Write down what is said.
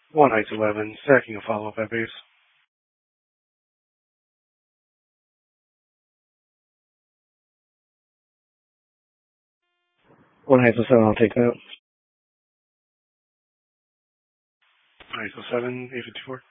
1 Heights 11, stacking a follow-up at base. 1 Heights 07, I'll take that. 1 Heights 07, 854.